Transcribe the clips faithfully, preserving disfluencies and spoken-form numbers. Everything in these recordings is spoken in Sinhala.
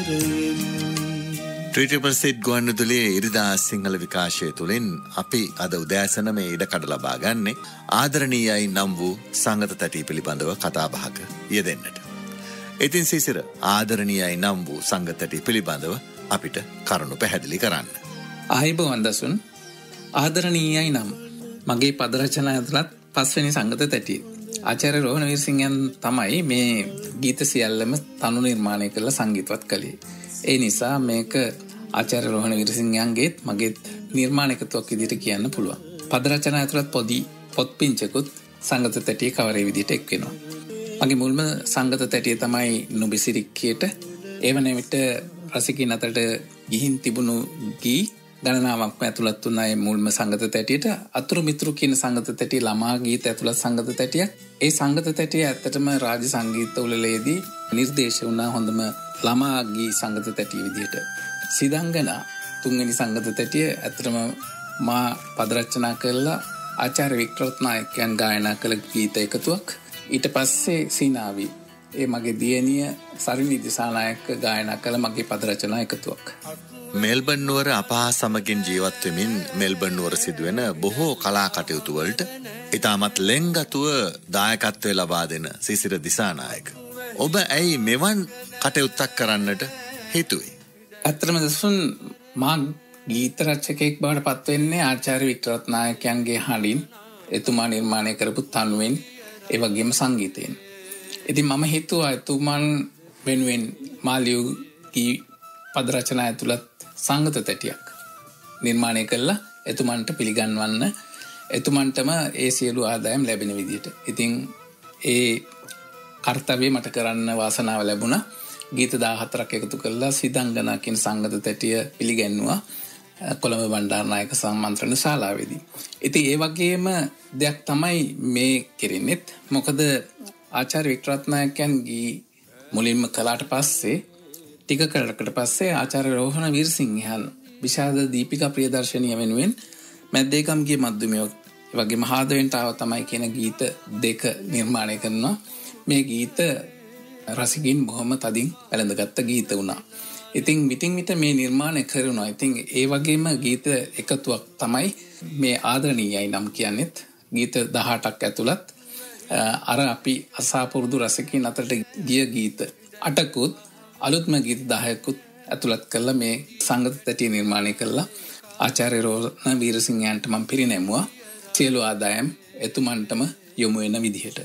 ත්‍රිප්‍රසිද්ධ ගුවන්විදුලියේ ඉරිදා සිංහල විකාශය තුළින් අපි අද උදෑසන මේ ඉඩකඩ ලබා ගන්නේ ආදරණීයයි නම් වූ සංගත තැටි පිළිබඳව කතා බහක යෙදෙන්නට. ඉතින් සිසිර ආදරණීයයි නම් වූ සංගත තැටි පිළිබඳව අපිට කරුණු පැහැදිලි කරන්න. ආයුබෝවන් දසුන්. ආදරණීයයි නම් මගේ පද රචනා ඇතුළත් පස්වෙනි සංගත තැටිය. ආචාර්ය රෝහණ වීරසිංහයන් තමයි මේ ගීත සියල්ලම තනු නිර්මාණය කරලා සංගීතවත් කළේ. ඒ නිසා මේක ආචාර්ය රෝහණ වීරසිංහයන්ගේත් මගේත් නිර්මාණ එකතුවක් විදිහට කියන්න පුළුවන්. පද රචනා ඇතුළත් පොඩි පොත් පිංචකුත් සංගත තැටිය කවරේ විදිහට එක් වෙනවා. මගේ මුල්ම සංගත තැටිය තමයි නුබිසිරික්කියට. ඒ වන විට රසිකින් අතරට ගිහින් තිබුණු ගී ගණනාවක්ම ඇතුළත් වුණා ඒ මුල්ම සංගත තැටියට. අතුරු මිතුරු කියන සංගත තැටිය ළමා ගීත ඇතුළත් සංගත තැටියක්. ඒ සංගත තැටිය ඇත්තටම රාජ්‍ය සංගීත උළෙලේදී නිර්දේශ වුණා හොඳම ළමා ගී සංගත තැටිය විදිහට. සිදංගනා තුන්වෙනි සංගත තැටිය ඇත්තටම මා පද රචනා කළා ආචාර්ය වික්ටර් රත්නායකයන් ගායනා කළ ගීත එකතුවක්. ඊට පස්සේ සීනාවි ඒ මගේ දියණිය සරිනි දිසානායක ගායනා කළ මගේ පද රචනා එකතුවක්. මෙල්බන් නුවර අපහා සමගින් ජීවත් වෙමින් මෙල්බන් නුවර සිදුවෙන බොහෝ කලා කටයුතු වලට ඉතාමත් ලෙන්ගතුව දායකත්වය ලබා දෙන සිසිර දිසානායක. ඔබ ඇයි මෙවන් කටයුත්තක් කරන්නට හේතුවේ? ඇත්තටම දසුන් මා ගීත රචකයෙක් බවට පත් වෙන්නේ ආචාර්ය වික්ටර් රත්නායකයන්ගේ හඬින්, එතුමා නිර්මාණය කරපු තනුවෙන්, ඒ වගේම සංගීතයෙන්. ඉතින් මම හිතුවා එතුමන් වෙනුවෙන් මා ලියූ ගී පද රචනා ඇතුළත් සංගත තැටියක් නිර්මාණය කළා එතුමන්ට පිළිගන්වන්න, එතුමන්ටම ඒ සියලු ආදායම් ලැබෙන විදිහට. ඉතින් ඒ කර්තව්‍ය මට කරන්න වාසනාව ලැබුණා. ගීත දාහතරක් එකතු කළා සිදංගනා කියන සංගත තැටිය පිළිගැන්වුවා කොළඹ බණ්ඩාරනායක සම්මන්ත්‍රණ ශාලාවේදී. ඉතින් ඒ වගේම දෙයක් තමයි මේ කෙරෙන්නේත්. මොකද ආචාර්ය වික්ටර් රත්නායකයන් ගී මුලින්ම කළාට පස්සේ ටික කලකට පස්සේ ආචාර්ය රෝහණ වීරසිංහයන් විශාරද දීපිකා ප්‍රියදර්ශනිය වෙනුවෙන් මැද්දේකම්ගේ මද්දුමියෝ ඒ වගේම හාදවෙන්ට ආව තමයි කියන ගීත දෙක නිර්මාණය කරනවා. මේ ගීත රසිකින් බොහොම තදින් වැළඳගත්ත ගීත වුණා. ඉතින් විටින් විට මේ නිර්මාණය කරනවා. ඉතින් ඒ වගේම ගීත එකතුවක් තමයි මේ ආදරණීයයි නම් කියන්නේත්. ගීත දහඅටක් ඇතුළත් අර අපි අසාපුරුදු රසිකින් අතරට ගිය ගීත අටකුත් අලුත්ම ගීත දහයකුත් ඇතුළත් කළා මේ සංගත තැටිය නිර්මාණය කළා. ආචාර්ය රෝහණ වීරසිංහයන්ට මම පිරිනැමුවා සියලු ආදායම් එතුමන්ටම යොමු වෙන විදිහට.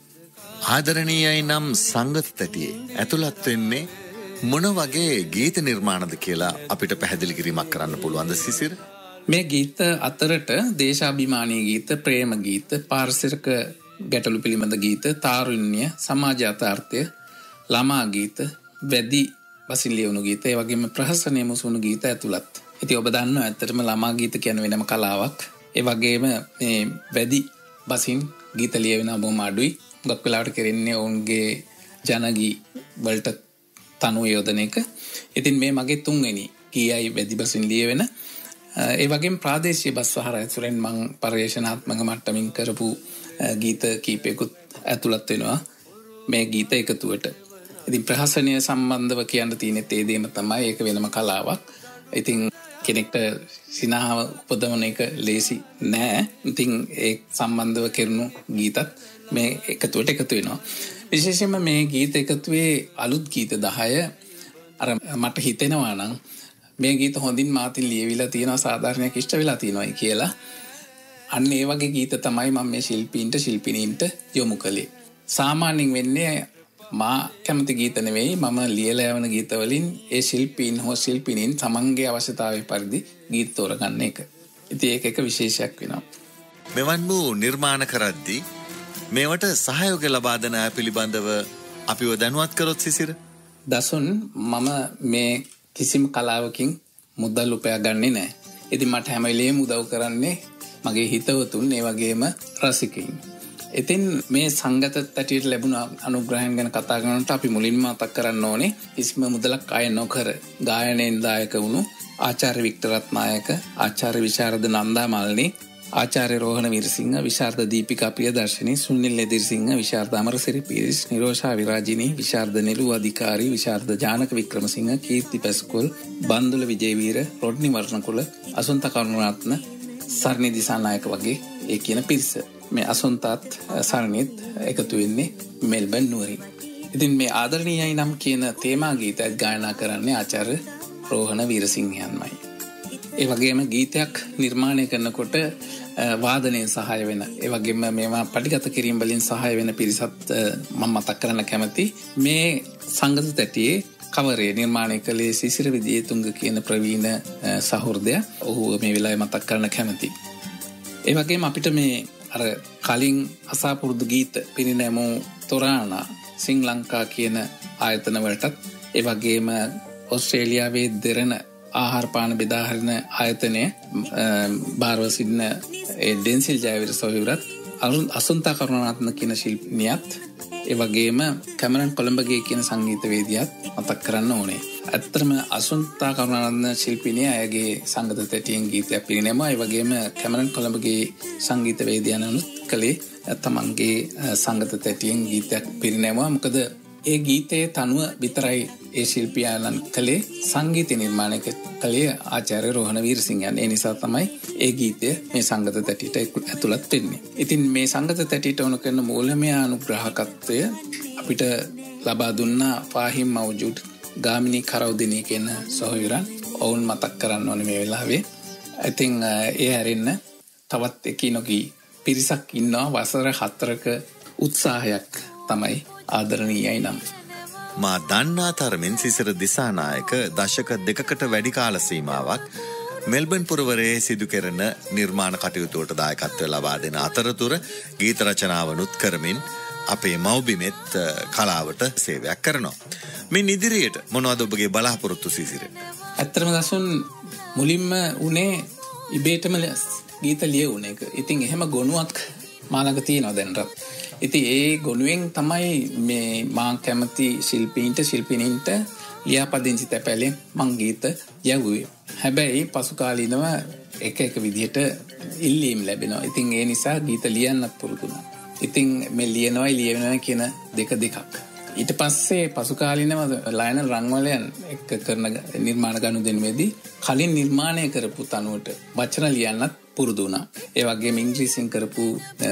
ආදරණීයයි නම් සංගත තැටියේ ඇතුළත් වෙන්නේ මොන වගේ ගීත නිර්මාණද කියලා අපිට පැහැදිලි කිරීමක් කරන්න පුළුවන්ද සිසිර? මේ ගීත අතරට දේශාභිමානී ගීත, ප්‍රේම ගීත, පාරිසරික ගැටලු පිළිබඳ ගීත, තාරුණ්‍ය, සමාජ යථාර්ථය, ළමා ගීත, වැදි බසින් ලියවුණු ගීත, ඒ වගේම ප්‍රහසනය මුසුණු ගීත ඇතුළත්. ඉතින් ඔබ දන්නවා ඇත්තටම ළමා ගීත කියන වෙනම කලාවක්. ඒ වගේම මේ වැදි බසින් ගීත ලියවෙන බොහොම අඩුයි. ගොඩක් වෙලාවට කරන්නේ ඔවුන්ගේ ජනගී වලට තනු යොදන එක. ඉතින් මේ මගේ තුන්වෙනි ගීයයි වැදි බසින් ලියවෙන. ඒ වගේම ප්‍රාදේශීය බස් වහර ඇතුළෙන් මම පරිශනාත්මක මට්ටමින් කරපු ගීත කීපයකුත් ඇතුළත් වෙනවා මේ ගීත එකතුවට. ඉතින් ප්‍රහසනය සම්බන්ධව කියන්න තියෙන්නේ ඒ දෙයම තමයි. ඒක වෙනම කලාවක්. ඉතින් කෙනෙක්ට සිනහව උපදවන එක ලේසි නෑ. ඉතින් ඒ සම්බන්ධව කරනු ගීතත් මේ එකතුවට එකතු වෙනවා. විශේෂයෙන්ම මේ ගීත එකතුවේ අලුත් ගීත දහය අර මට හිතෙනවා නම් මේ ගීත හොඳින් මාතින් ලියවිලා තියෙනවා, සාධාරණයක් ඉෂ්ට වෙලා තියෙනවායි කියලා. අන්න ඒ වගේ ගීත තමයි මම මේ ශිල්පීන්ට ශිල්පිනීන්ට යොමු කළේ. සාමාන්‍යයෙන් වෙන්නේ මා කැමති ගීත නෙවෙයි, මම ලියලා යවන ගීත වලින් ඒ ශිල්පීන් හෝ ශිල්පිනීන් තමන්ගේ අවශ්‍යතාවය පරිදි ගීත තෝරගන්න එක. ඉතින් ඒක එක විශේෂයක් වෙනවා. මෙවන් වූ නිර්මාණ කරද්දී මේවට සහයෝගය ලබා දෙන අය පිළිබඳව අපිව දැනුවත් කරොත් සිසිර. දසුන් මම මේ කිසිම කලාවකින් මුදල් උපයා ගන්නේ නැහැ. ඉතින් මට හැම වෙලේම උදව් කරන්නේ මගේ හිතවතුන්, ඒ වගේම රසිකයින්. ඉතින් මේ සංගත තැටියට ලැබුණ අනුග්‍රහයන් ගැන කතා කරනකොට අපි මුලින්ම මතක් කරන්න ඕනේ කිසිම මුදලක් අය නොකර ගායනයෙන් දායක වුණු ආචාර්ය වික්ටර් රත්නායක, ආචාර්ය විශාරද නන්දා මල්නි, ආචාර්ය රෝහණ වීරසිංහ, විශාරද දීපිකා ප්‍රියදර්ශනී, සුනිල් එදිරිසිංහ, විශාරද අමරසිරි පීරිස්, නිරෝෂා විරාජිනී, විශාරද නෙළු අධිකාරී, විශාරද ජානක වික්‍රමසිංහ, කීර්ති පැස්කුල්, බන්දුල විජේවීර, රොඩ්නි වර්ණකුල, අසුන්ත කරුණාරත්න, සරණි දිසානායක වගේ ඒ කියන පිරිස. මේ අසුන්තත් සරණිත් එකතු වෙන්නේ මෙල්බන් නුවරින්. ඉතින් මේ ආදරණීයයි නම් කියන තේමා ගීතයත් ගායනා කරන්නේ ආචාර්ය රෝහණ වීරසිංහයන්මයි. ඒ වගේම ගීතයක් නිර්මාණය කරනකොට වාදනයෙන් සහාය වෙන, ඒ වගේම මේවා පටිගත කිරීම වලින් සහාය වෙන පිරිසත් මම මතක් කරන්න කැමති. මේ සංගත තැටියේ කවරේ නිර්මාණය කළේ සිසිර විජේතුංග කියන ප්‍රවීණ සහෘදයා. ඔහු මේ වෙලාවේ මතක් කරන්න කැමති. ඒ වගේම අපිට මේ අර කලින් අසාපුරුදු ගීත පිරිනැමු තොරානා සිං ලංකා කියන ආයතන වලටත්, ඒ වගේම ඔස්ට්‍රේලියාවේ දෙරණ ආහාර පාන බෙදාහරින ආයතනය භාරව සිටින ඩෙන්සිල් ජයවීර සොහොයුරත්, අසුන්තා කරුණාරත්න කියන ශිල්පිනියත්, ඒ වගේම කැමරන් කොළඹගේ කියන සංගීතවේදියාත් මතක් කරන්න ඕනේ. ඇත්තටම අසුන්තා කරුණාරත්න ශිල්පිනිය අයගේ සංගත තැටියෙන් ගීතයක් පිරිනැමුවා. ඒ වගේම කැමරන් කොළඹගේ සංගීතවේදියාණනුත් කලේ තමන්ගේ සංගත තැටියෙන් ගීතයක් පිරිනැමුවා. මොකද ඒ ගීතයේ තනුව විතරයි ඒ ශිල්පියාණන් කලේ, සංගීත නිර්මාණය කලේ ආචාර්ය රෝහණ වීරසිංහයන්. ඒ නිසා තමයි ඒ ගීතය මේ සංගත තැටියට ඇතුළත් වෙන්නේ. ඉතින් මේ සංගත තැටියට ඕන කරන මූලමය අනුග්‍රහකත්වය අපිට ලබා දුන්නා ෆාහිම් මව්ජුඩ්, ගාමිණී කරවදිනී කියන සොහොයුරන්. ඔවුන් මතක් කරන්න ඕනේ මේ වෙලාවේ. ඉතින් ඒ හැරෙන්න තවත් එකිනෙකී පිරිසක් ඉන්නවා. වසර හතරක උත්සාහයක් තමයි ආදරණීයයි නම්. මා දන්නා තරමින් සිසිර දිසානායක දශක දෙකකට වැඩි කාල සීමාවක් මෙල්බන් පුරවරයේ සිදු කෙරෙන නිර්මාණ කටයුතුවට දායකත්වය ලබා දෙන අතරතුර ගීත රචනාවනුත් කරමින් අපේ මව්බිමෙත් කලාවට සේවයක් කරනවා. මින් ඉදිරියට මොනවද ඔබගේ බලාපොරොත්තු සිසිර? ඇත්තටම දසුන් මුලින්ම උනේ ඉබේටම ගීත ලියවුන එක. ඉතින් එහෙම ගොනුවක් මා ළඟ තියෙනවා දැන්වත්. ඉතින් ඒ ගොනුවෙන් තමයි මේ මා කැමති ශිල්පීන්ට ශිල්පිනින්ට ලියාපදිංචි තැපැලෙන් මං ගීත යවුවේ. හැබැයි පසු කාලීනව එක එක විදිහට ඉල්ලීම් ලැබෙනවා. ඉතින් ඒ නිසා ගීත ලියන්නත් පුරුදු වුණා. ඉතින් මේ ලියනවයි ලියවෙනවයි කියන දෙක දෙකක්. ඊට පස්සේ පසු කාලීනව ලයනල් රන්වලයන් එක්ක කරන නිර්මාණ ගනුදෙනුවේදී කලින් නිර්මාණය කරපු තනුවට වචන ලියන්නත් පුරුදු වුණා. ඒ වගේම ඉංග්‍රීසියෙන් කරපු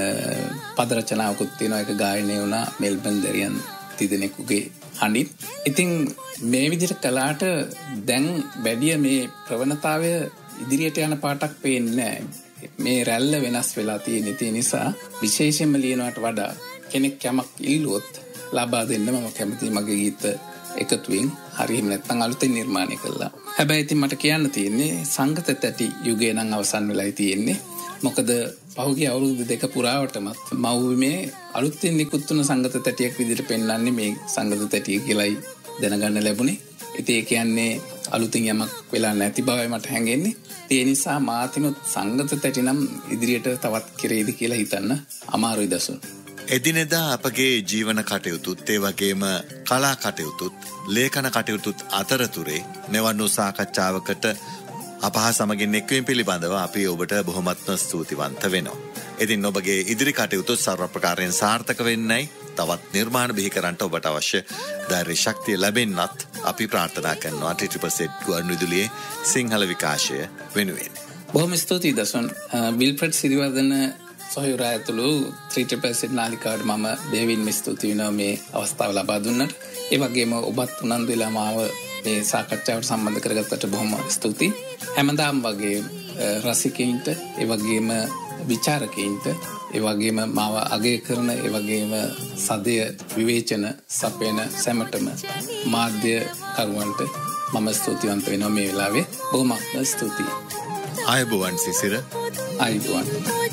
පද රචනාවකුත් තියෙනවා. ඒක ගායනය වුණා මෙල්බන් දෙරියන් තිදෙනෙකුගේ හඬින්. ඉතින් මේ විදිහට කලාට දැන් වැඩි මේ ප්‍රවණතාවය ඉදිරියට යන පාටක් පේන්නේ නැහැ. මේ රැල්ල වෙනස් වෙලා තියෙන ඉතින් නිසා විශේෂයෙන්ම ලියනවට වඩා කෙනෙක් යමක් ඉල්ලුවොත් ලබා දෙන්න මම කැමතියි මගේ ගීත එකතුවෙන්, හරියම නැත්නම් අලුතෙන් නිර්මාණය කළා. හැබැයි ඉතින් මට කියන්න තියෙන්නේ සංගත තැටි යුගය නම් අවසන් වෙලායි තියෙන්නේ. මොකද පහුගිය අවුරුදු දෙක පුරාවටමත් මව්බිමේ අලුතෙන් නිකුත් වුණ සංගත තැටියක් විදිහට පෙන්වන්නේ මේ සංගත තැටිය කියලායි දැනගන්න ලැබුණේ. ඉතින් ඒ කියන්නේ අලුතින් යමක් වෙලා නැති බවයි මට හැඟෙන්නේ. ඒ නිසා මාතිනුත් සංගත තැටි නම් ඉදිරියට තවත් කෙරෙයිද කියලා හිතන්න අමාරුයි දසුන්. එදිනෙදා අපගේ ජීවන කටයුතුත් ඒ වගේම කලා කටයුතුත් ලේඛන කටයුතුත් අතරතුරේ මෙවන් වූ සාකච්ඡාවකට අප හා සමගින් එක්වීම පිළිබඳව අපි ඔබට බොහොමත්ම ස්තුතිවන්ත වෙනවා. ඉතින් ඔබගේ ඉදිරි කටයුතු සර්ව ප්‍රකාරයෙන් සාර්ථක වෙන්නයි, තවත් නිර්මාණ බිහි කරන්නට ඔබට අවශ්‍ය ධෛර්ය ශක්තිය ලැබෙන්නත් අපි ප්‍රාර්ථනා කරනවා ට්‍රිපල් සෙට් ගුවන්විදුලියේ සිංහල විකාශය වෙනුවෙන්. බොහොම ස්තුතියි දසුන්. විල්ෆ්‍රඩ් සිරිවර්ධන සොහොයුරා ඇතුළු ට්‍රිපල් සෙට් නාලිකාවට මම දෙවින්ම ස්තුති වෙනවා මේ අවස්ථාව ලබා දුන්නට. ඒ වගේම ඔබත් උනන්දු වෙලා මාව මේ සාකච්ඡාවට සම්බන්ධ කරගත්තට බොහොම ස්තුතියි. හැමදාම වගේ රසිකයින්ට, ඒ වගේම විචාරකයින්ට, ඒ වගේම මාව අගය කරන, ඒ වගේම සදය විවේචන සපයන සැමටම මාධ්‍ය කරුවන්ට මම ස්තුතිවන්ත වෙනවා මේ වෙලාවේ. බොහොම ස්තුතියි. ආයුබෝවන් සිසිර. ආයුබෝවන්.